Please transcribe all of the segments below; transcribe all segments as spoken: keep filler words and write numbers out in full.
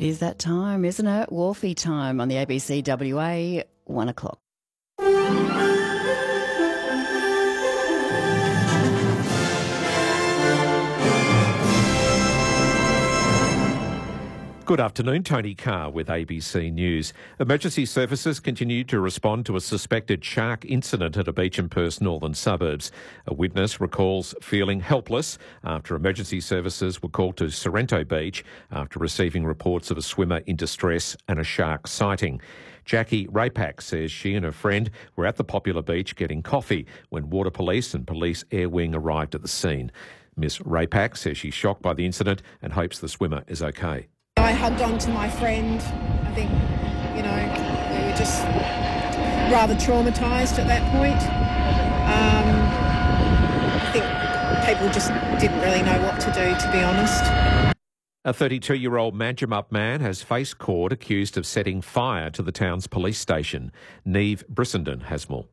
It is that time, isn't it? Wharfie time on the A B C W A, one o'clock. Good afternoon, Tony Carr with A B C News. Emergency services continue to respond to a suspected shark incident at a beach in Perth's northern suburbs. A witness recalls feeling helpless after emergency services were called to Sorrento Beach after receiving reports of a swimmer in distress and a shark sighting. Jackie Rapak says she and her friend were at the popular beach getting coffee when Water Police and Police Air Wing arrived at the scene. Miss Rapak says she's shocked by the incident and hopes the swimmer is okay. I hugged on to my friend. I think, you know, we were just rather traumatised at that point. Um, I think people just didn't really know what to do, to be honest. A thirty-two-year-old Manjimup man has faced court accused of setting fire to the town's police station. Neve Brissenden has more.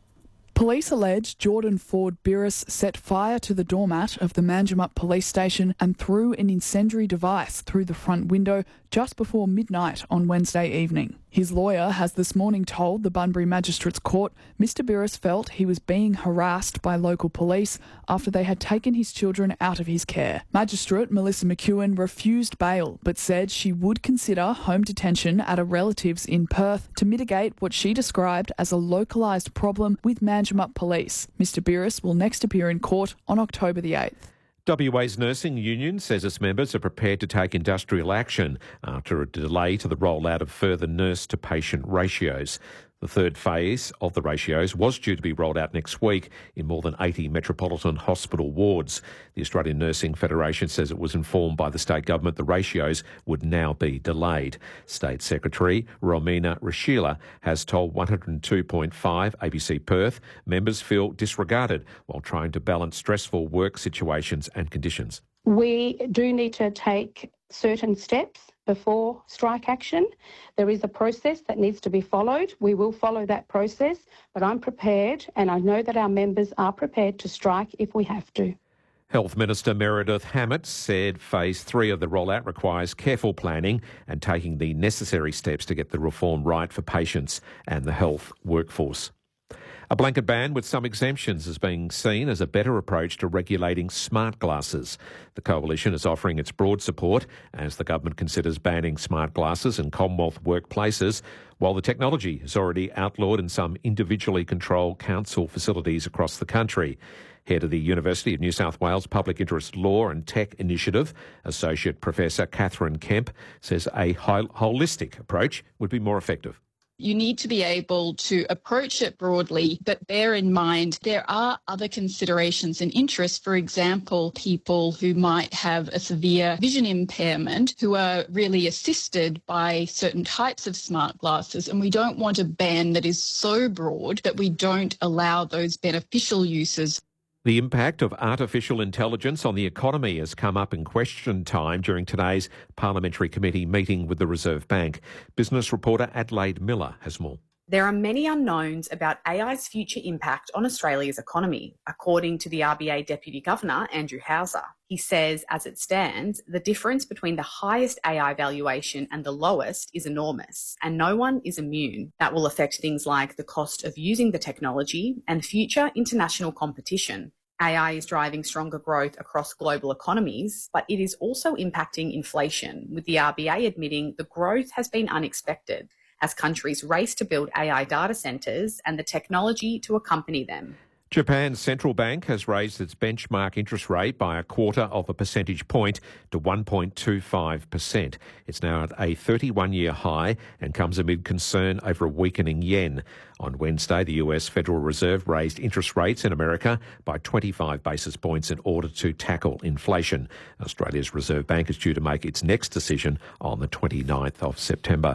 Police allege Jordan Ford Birris set fire to the doormat of the Manjimup police station and threw an incendiary device through the front window just before midnight on Wednesday evening. His lawyer has this morning told the Bunbury Magistrates Court Mister Birris felt he was being harassed by local police after they had taken his children out of his care. Magistrate Melissa McEwen refused bail but said she would consider home detention at a relative's in Perth to mitigate what she described as a localised problem with Manjimup police. Mister Birris will next appear in court on October the eighth. W A's nursing union says its members are prepared to take industrial action after a delay to the rollout of further nurse-to-patient ratios. The third phase of the ratios was due to be rolled out next week in more than eighty metropolitan hospital wards. The Australian Nursing Federation says it was informed by the state government the ratios would now be delayed. State Secretary Romina Rashila has told one oh two point five A B C Perth members feel disregarded while trying to balance stressful work situations and conditions. We do need to take certain steps before strike action. There is a process that needs to be followed. We will follow that process, but I'm prepared and I know that our members are prepared to strike if we have to. Health Minister Meredith Hammett said phase three of the rollout requires careful planning and taking the necessary steps to get the reform right for patients and the health workforce. A blanket ban with some exemptions is being seen as a better approach to regulating smart glasses. The Coalition is offering its broad support as the government considers banning smart glasses in Commonwealth workplaces, while the technology is already outlawed in some individually controlled council facilities across the country. Head of the University of New South Wales Public Interest Law and Tech Initiative, Associate Professor Catherine Kemp, says a holistic approach would be more effective. You need to be able to approach it broadly, but bear in mind there are other considerations and interests. For example, people who might have a severe vision impairment who are really assisted by certain types of smart glasses. And we don't want a ban that is so broad that we don't allow those beneficial uses. The impact of artificial intelligence on the economy has come up in question time during today's Parliamentary Committee meeting with the Reserve Bank. Business reporter Adelaide Miller has more. There are many unknowns about A I's future impact on Australia's economy, according to the R B A Deputy Governor, Andrew Hauser. He says, as it stands, the difference between the highest A I valuation and the lowest is enormous, and no one is immune. That will affect things like the cost of using the technology and future international competition. A I is driving stronger growth across global economies, but it is also impacting inflation, with the R B A admitting the growth has been unexpected as countries race to build A I data centres and the technology to accompany them. Japan's central bank has raised its benchmark interest rate by a quarter of a percentage point to one point two five percent. It's now at a thirty-one-year high and comes amid concern over a weakening yen. On Wednesday, the U S Federal Reserve raised interest rates in America by twenty-five basis points in order to tackle inflation. Australia's Reserve Bank is due to make its next decision on the twenty-ninth of September.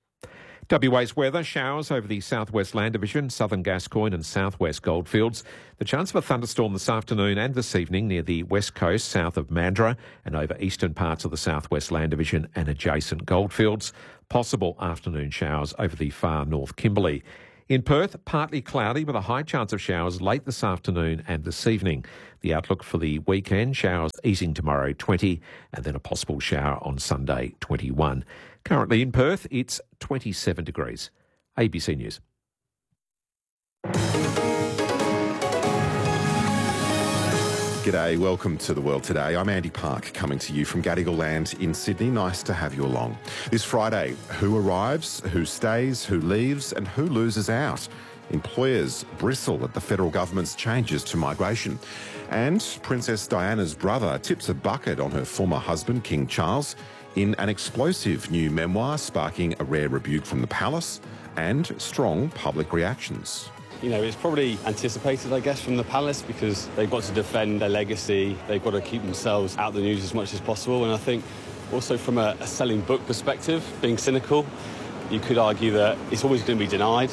W A's weather, showers over the southwest land division, southern Gascoyne and southwest goldfields. The chance of a thunderstorm this afternoon and this evening near the west coast south of Mandurah and over eastern parts of the southwest land division and adjacent goldfields. Possible afternoon showers over the far north Kimberley. In Perth, partly cloudy with a high chance of showers late this afternoon and this evening. The outlook for the weekend, showers easing tomorrow, twenty, and then a possible shower on Sunday, twenty-one. Currently in Perth, it's twenty-seven degrees. A B C News. G'day, welcome to The World Today. I'm Andy Park, coming to you from Gadigal Land in Sydney. Nice to have you along. This Friday, who arrives, who stays, who leaves and who loses out? Employers bristle at the federal government's changes to migration. And Princess Diana's brother tips a bucket on her former husband, King Charles, in an explosive new memoir sparking a rare rebuke from the palace and strong public reactions. You know, it's probably anticipated, I guess, from the palace because they've got to defend their legacy. They've got to keep themselves out of the news as much as possible. And I think also from a, a selling book perspective, being cynical, you could argue that it's always going to be denied.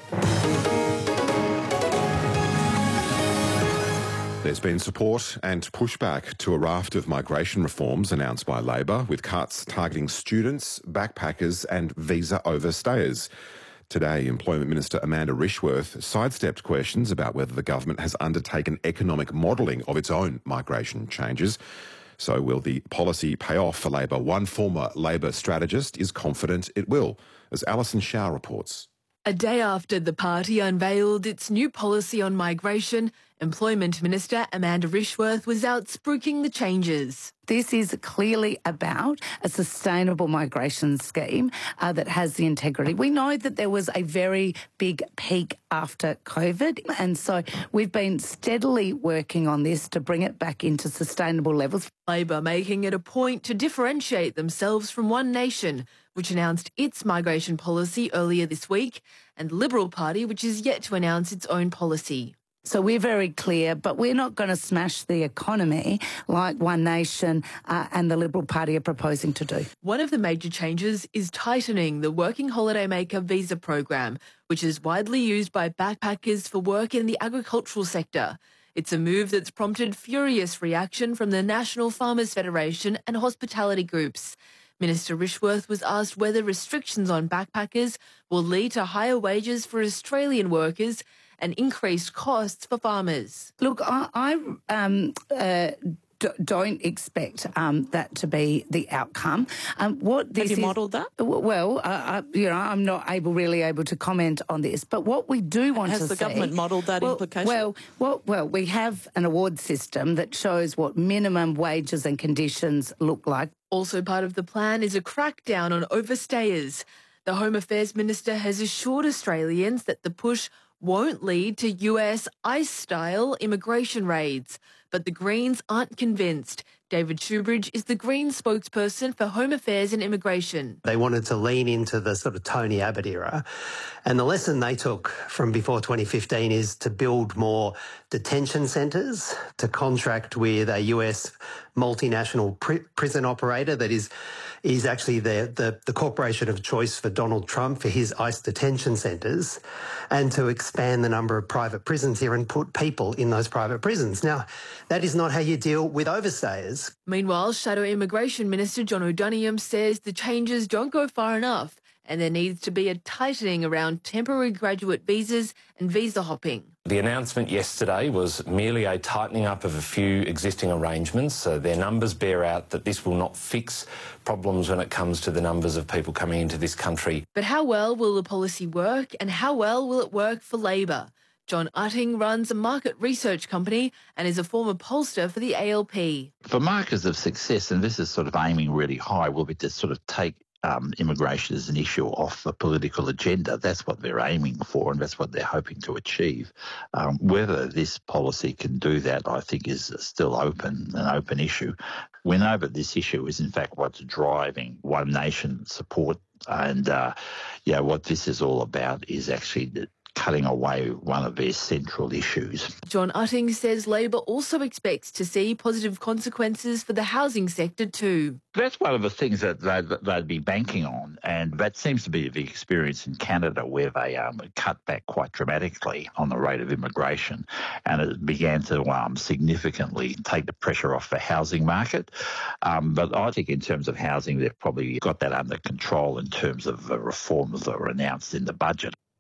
There's been support and pushback to a raft of migration reforms announced by Labor, with cuts targeting students, backpackers and visa overstayers. Today, Employment Minister Amanda Rishworth sidestepped questions about whether the government has undertaken economic modelling of its own migration changes. So will the policy pay off for Labor? One former Labor strategist is confident it will, as Alison Shaw reports. A day after the party unveiled its new policy on migration, Employment Minister Amanda Rishworth was out spruiking the changes. This is clearly about a sustainable migration scheme uh, that has the integrity. We know that there was a very big peak after COVID, and so we've been steadily working on this to bring it back into sustainable levels. Labor making it a point to differentiate themselves from One Nation, which announced its migration policy earlier this week, and the Liberal Party, which is yet to announce its own policy. So we're very clear, but we're not going to smash the economy like One Nation uh, and the Liberal Party are proposing to do. One of the major changes is tightening the Working Holidaymaker visa program, which is widely used by backpackers for work in the agricultural sector. It's a move that's prompted furious reaction from the National Farmers Federation and hospitality groups. Minister Rishworth was asked whether restrictions on backpackers will lead to higher wages for Australian workers and increased costs for farmers. Look, I, I um, uh, d- don't expect um, that to be the outcome. Um, what this Have you is, modelled that? Well, uh, uh, you know, I'm not able really able to comment on this. But what we do want Has to see... Has the government modelled that well, implication? Well, well, well, we have an award system that shows what minimum wages and conditions look like. Also part of the plan is a crackdown on overstayers. The Home Affairs Minister has assured Australians that the push won't lead to U S ICE-style immigration raids. But the Greens aren't convinced. David Shoebridge is the Greens spokesperson for Home Affairs and Immigration. They wanted to lean into the sort of Tony Abbott era. And the lesson they took from before twenty fifteen is to build more detention centres, to contract with a U S multinational pri- prison operator that is is actually the, the, the corporation of choice for Donald Trump for his ICE detention centres, and to expand the number of private prisons here and put people in those private prisons. Now, that is not how you deal with overstayers. Meanwhile, Shadow Immigration Minister John O'Donoghue says the changes don't go far enough and there needs to be a tightening around temporary graduate visas and visa hopping. The announcement yesterday was merely a tightening up of a few existing arrangements. So their numbers bear out that this will not fix problems when it comes to the numbers of people coming into this country. But how well will the policy work and how well will it work for Labor? John Utting runs a market research company and is a former pollster for the A L P. For markers of success, and this is sort of aiming really high, will be to sort of take um, immigration as an issue off the political agenda. That's what they're aiming for and that's what they're hoping to achieve. Um, whether this policy can do that, I think, is still open, an open issue. We know that this issue is in fact what's driving One Nation support, and uh, yeah, what this is all about is actually the cutting away one of their central issues. John Utting says Labor also expects to see positive consequences for the housing sector too. That's one of the things that they'd, they'd be banking on, and that seems to be the experience in Canada, where they um, cut back quite dramatically on the rate of immigration, and it began to um, significantly take the pressure off the housing market. Um, but I think in terms of housing, they've probably got that under control in terms of the reforms that were announced in the budget.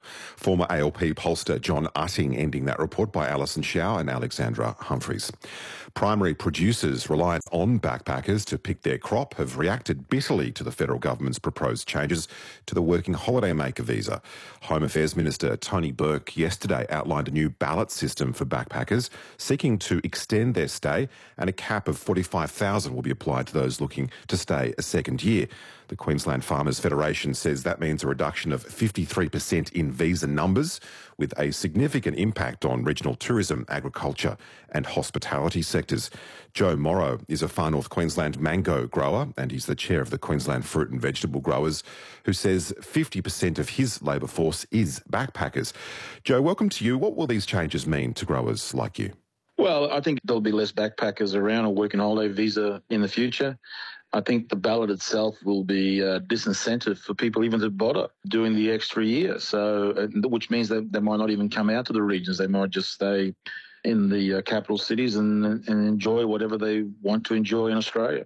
Former A L P pollster John Utting ending that report by Alison Shao and Alexandra Humphreys. Primary producers reliant on backpackers to pick their crop have reacted bitterly to the federal government's proposed changes to the Working Holidaymaker visa. Home Affairs Minister Tony Burke yesterday outlined a new ballot system for backpackers seeking to extend their stay, and a cap of forty-five thousand will be applied to those looking to stay a second year. The Queensland Farmers Federation says that means a reduction of fifty-three percent in visa numbers, with a significant impact on regional tourism, agriculture and hospitality sectors. Joe Morrow is a Far North Queensland mango grower, and he's the chair of the Queensland Fruit and Vegetable Growers, who says fifty percent of his labour force is backpackers. Joe, welcome to you. What will these changes mean to growers like you? Well, I think there'll be less backpackers around a working holiday visa in the future. I think the ballot itself will be a disincentive for people even to bother doing the extra year, so uh, which means that they might not even come out to the regions. They might just stay in the uh, capital cities and, and enjoy whatever they want to enjoy in Australia.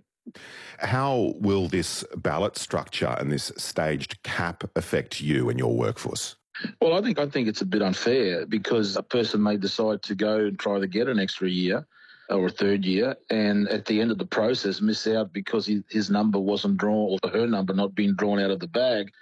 How will this ballot structure and this staged cap affect you and your workforce? Well, I think I think it's a bit unfair, because a person may decide to go and try to get an extra year or a third year, and at the end of the process miss out because he, his number wasn't drawn, or her number not being drawn out of the bag.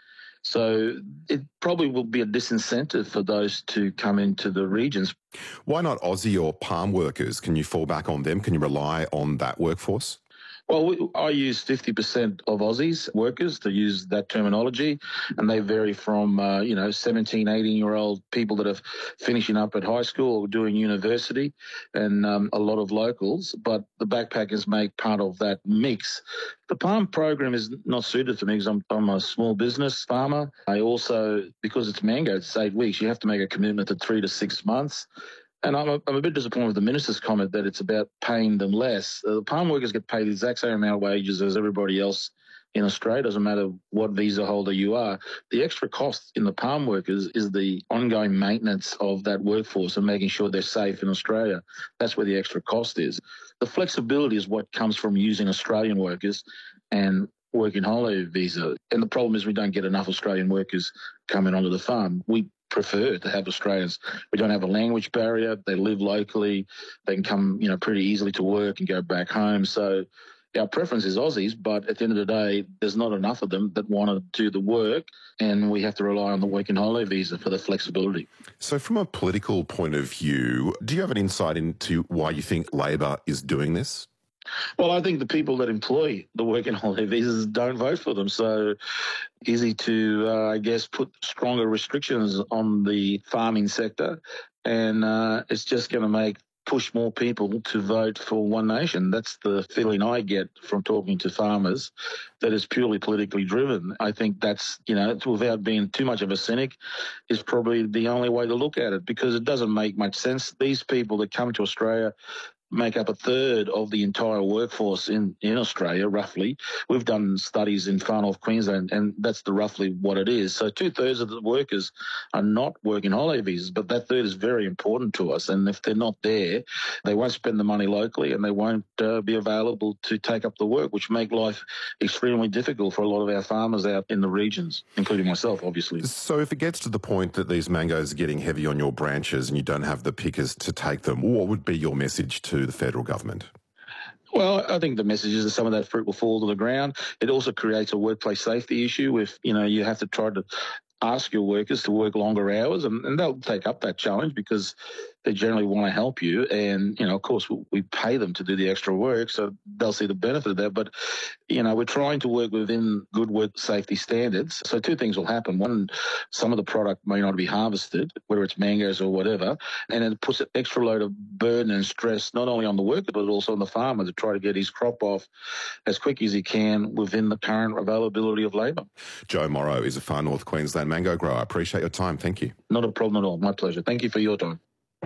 So it probably will be a disincentive for those to come into the regions. Why not Aussie or palm workers? Can you fall back on them? Can you rely on that workforce? Well, we, I use fifty percent of Aussies workers, to use that terminology, and they vary from, uh, you know, seventeen, eighteen-year-old people that are finishing up at high school or doing university, and um, a lot of locals, but the backpackers make part of that mix. The palm program is not suited for me because I'm, I'm a small business farmer. I also, because it's mango, it's eight weeks, you have to make a commitment to three to six months. And I'm a, I'm a bit disappointed with the minister's comment that it's about paying them less. Uh, the palm workers get paid the exact same amount of wages as everybody else in Australia. Doesn't matter what visa holder you are. The extra cost in the palm workers is the ongoing maintenance of that workforce and making sure they're safe in Australia. That's where the extra cost is. The flexibility is what comes from using Australian workers and working holiday visa. And the problem is we don't get enough Australian workers coming onto the farm. We prefer to have Australians. We don't have a language barrier. They live locally. They can come, you know, pretty easily to work and go back home. So our preference is Aussies, but at the end of the day, there's not enough of them that want to do the work, and we have to rely on the working holiday visa for the flexibility. So from a political point of view, do you have an insight into why you think Labor is doing this? Well, I think the people that employ the working holiday visas don't vote for them. So easy to, uh, I guess, put stronger restrictions on the farming sector. And uh, it's just going to make push more people to vote for One Nation. That's the feeling I get from talking to farmers, that is purely politically driven. I think that's, you know, without being too much of a cynic, is probably the only way to look at it, because it doesn't make much sense. These people that come to Australia make up a third of the entire workforce in, in Australia, roughly. We've done studies in Far North Queensland, and that's the roughly what it is. So two-thirds of the workers are not working holiday visas, but that third is very important to us. And if they're not there, they won't spend the money locally, and they won't uh, be available to take up the work, which make life extremely difficult for a lot of our farmers out in the regions, including myself, obviously. So if it gets to the point that these mangoes are getting heavy on your branches and you don't have the pickers to take them, what would be your message to the federal government? Well, I think the message is that some of that fruit will fall to the ground. It also creates a workplace safety issue if, you know, you have to try to ask your workers to work longer hours, and, and they'll take up that challenge because they generally want to help you. And, you know, of course, we pay them to do the extra work, so they'll see the benefit of that. But, you know, we're trying to work within good work safety standards. So two things will happen. One, some of the product may not be harvested, whether it's mangoes or whatever, and it puts an extra load of burden and stress not only on the worker but also on the farmer to try to get his crop off as quick as he can within the current availability of labour. Joe Morrow is a Far North Queensland mango grower. I appreciate your time. Thank you. Not a problem at all. My pleasure. Thank you for your time.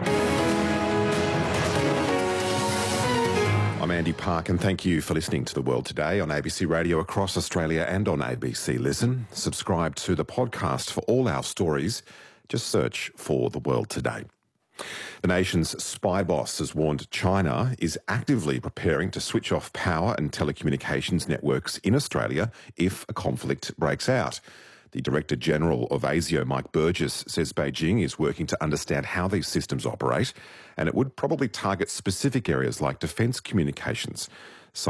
I'm Andy Park, and thank you for listening to The World Today on A B C Radio across Australia and on A B C Listen. Subscribe to the podcast for all our stories. Just search for The World Today. The nation's spy boss has warned China is actively preparing to switch off power and telecommunications networks in Australia if a conflict breaks out. The Director General of ASIO, Mike Burgess, says Beijing is working to understand how these systems operate, and it would probably target specific areas like defence communications.